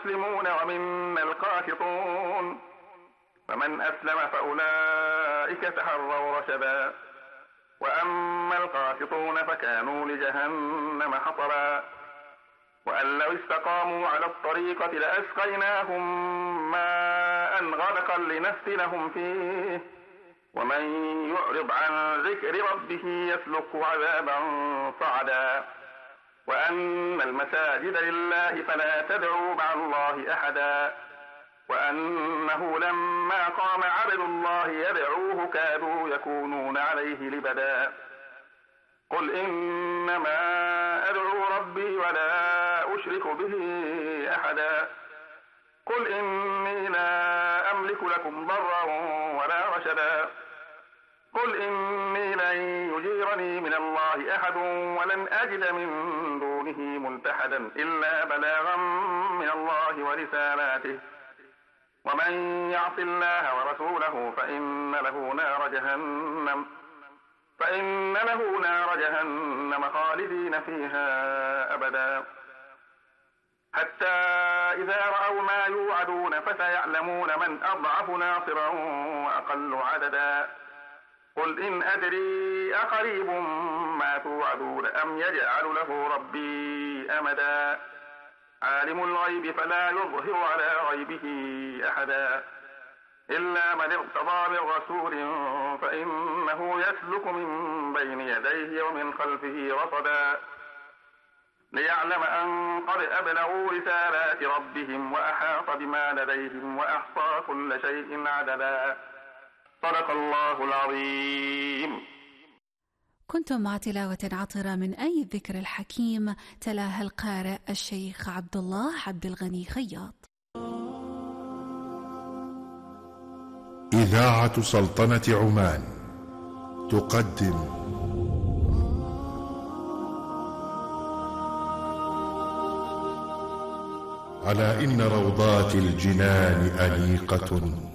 المسلمون ومنا القاسطون، فمن أسلم فأولئك تحروا رشدا، وأما القاسطون فكانوا لجهنم حطبا، وأن لو استقاموا على الطريقة لأسقيناهم ماء غدقا لنفتنهم فيه، ومن يعرض عن ذكر ربه يسلكه عذابا صعدا. وأن المساجد لله فلا تدعوا مع الله أحدا، وأنه لما قام عبد الله يدعوه كادوا يكونون عليه لبدا. قل إنما أدعو ربي ولا أشرك به أحدا. قل إني لا أملك لكم ضرا ولا رشدا. قل إني لن يجيرني من الله أحد ولن أجد من دونه ملتحدا إلا بلاغا من الله ورسالاته، ومن يعص الله ورسوله فإن له نار جهنم خالدين فيها أبدا. حتى إذا رأوا ما يوعدون فسيعلمون من أضعف ناصرا وأقل عددا. قل إن أدري أقريب ما توعدون أم يجعل له ربي أمدا. عالم الغيب فلا يظهر على غيبه أحدا إلا من ارتضى من رسول فإنه يسلك من بين يديه ومن خلفه رصدا، ليعلم أن قد أبلغوا رسالات ربهم وأحاط بما لديهم وأحصى كل شيء عددا. صدق الله العظيم. كنتم مع تلاوة عطرة من أي الذكر الحكيم تلاها القارئ الشيخ عبد الله عبد الغني خياط. إذاعة سلطنة عمان تقدم على إن روضات الجنان أنيقة